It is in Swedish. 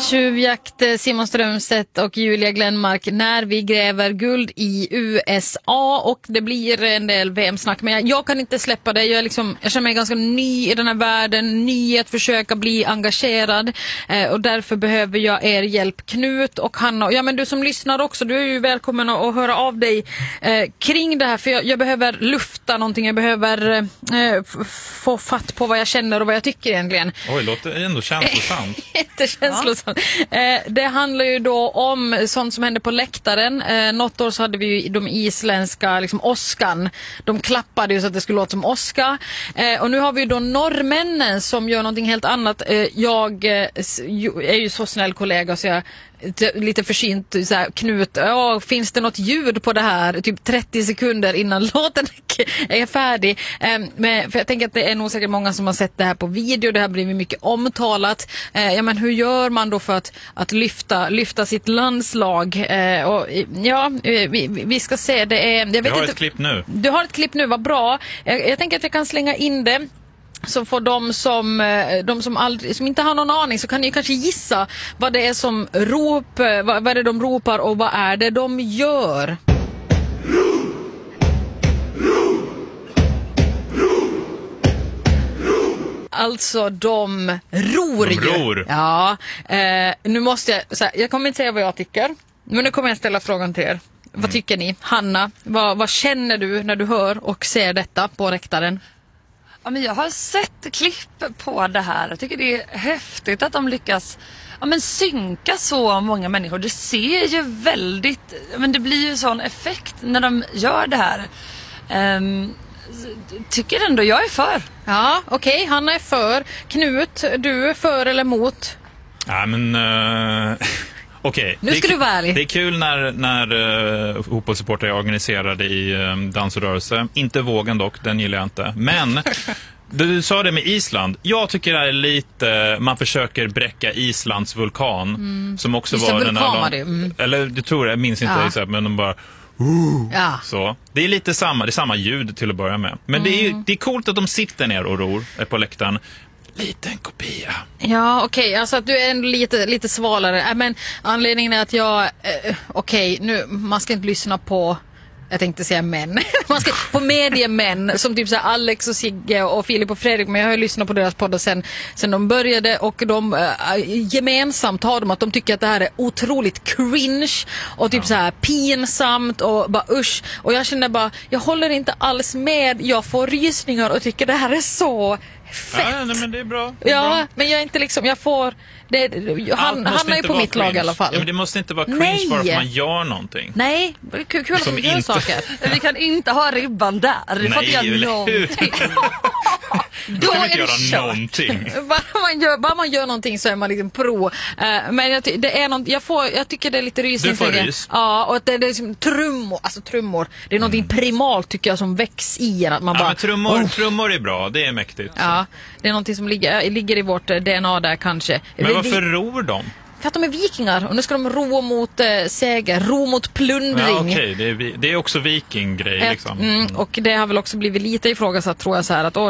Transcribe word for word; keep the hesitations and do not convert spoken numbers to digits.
Tjuvjakt, Simon Strömstedt och Julia Glenmark när vi gräver guld i U S A, och det blir en del V M-snack, men jag, jag kan inte släppa det. Jag, är liksom, jag känner mig ganska ny i den här världen, ny att försöka bli engagerad, eh, och därför behöver jag er hjälp, Knut och Hanna. Ja, men du som lyssnar också, du är ju välkommen att, att höra av dig eh, kring det här, för jag, jag behöver lufta någonting, jag behöver eh, f- få fatt på vad jag känner och vad jag tycker egentligen. Oj, låter ändå känslosamt. Inte känslosamt. Ja. Eh, det handlar ju då om sånt som händer på läktaren. Eh, något år så hade vi ju de isländska liksom Oskan. De klappade ju så att det skulle låta som Oscar. Eh, och nu har vi ju då norrmännen som gör någonting helt annat. Eh, jag eh, är ju så snäll kollega så jag lite försynt så här, Knut, ja, finns det något ljud på det här typ trettio sekunder innan låten är färdig, um, men, för jag tänker att det är nog säkert många som har sett det här på video, det här blir mycket omtalat. Uh, ja, men hur gör man då för att, att lyfta, lyfta sitt landslag? Uh, och, ja, vi, vi ska se, det är, jag vet jag har inte, ett klipp nu. Du har ett klipp nu, vad bra. Jag, jag tänker att jag kan slänga in det. Så får de som, de som, aldrig, som inte har någon aning, så kan ni kanske gissa vad det är som rop, vad, vad är det de ropar och vad är det de gör. Alltså de ror de ju. ror. Ja, eh, nu måste jag, så här, jag kommer inte säga vad jag tycker, men nu kommer jag ställa frågan till er. Vad tycker ni? Hanna, vad, vad känner du när du hör och ser detta på läktaren? Ja, men jag har sett klipp på det här. Jag tycker det är häftigt att de lyckas ja, men synka så många människor. Det ser ju väldigt... Men det blir ju sån effekt när de gör det här. Um, tycker ändå jag är för. Ja, okej. Okay, Hanna är för. Knut, du är för eller emot? Ja, men... Uh... Okej, okay. Nu ska du vara ärlig. Det är kul när, när uh, fotbollssupportrar är organiserade i um, dans och rörelse. Inte vågen dock, den gillar jag inte. Men du sa det med Island. Jag tycker det är lite, man försöker bräcka Islands vulkan. Mm. Som också Just var vulkan den var det. Mm. Eller du tror jag minns inte, ja. Men de bara... Uh, ja. Så. Det är lite samma, det är samma ljud till att börja med. Men mm. det, är, det är coolt att de sitter ner och ror på läktaren. Liten kopia. Ja, okej. Okay. Alltså att du är ändå lite, lite svalare. Äh, men anledningen är att jag... Eh, okej, okay, nu... Man ska inte lyssna på... Jag tänkte säga män. Man ska på mediemän som typ så här Alex och Sigge och Filip och Fredrik. Men jag har ju lyssnat på deras poddar sen, sen de började. Och de äh, gemensamt har de att de tycker att det här är otroligt cringe. Och typ ja. så här pinsamt och bara usch. Och jag känner bara, jag håller inte alls med. Jag får rysningar och tycker det här är så... fett. Ja, nej, men det är bra. Det är ja, bra. Men jag är inte liksom, jag får det, han, han är ju på mitt cringe. lag i alla fall. Ja, men det måste inte vara cringe nej. bara för att man gör någonting. Nej, kul, kul att man gör inte... saker. Vi kan inte ha ribban där. Vi får inte göra någonting. Då kan man inte göra kört. någonting. bara, man gör, bara man gör någonting så är man liksom pro. Uh, men jag, det är något, jag, får, jag tycker det är lite rysning. Du får rys. Ja, och det, det är liksom trummor, alltså trummor. Det är någonting mm. primalt tycker jag som väcks i en. Att man ja, bara, men trummor, oh. trummor är bra, det är mäktigt. Ja, det är någonting som ligger, ligger i vårt D N A där kanske. Men vi, varför vi, ror de? För att de är vikingar och nu ska de ro mot äh, seger, ro mot plundring. Ja, okej, okay. det, är, det är också vikinggrej liksom. Mm, och det har väl också blivit lite ifrågasatt tror jag så här att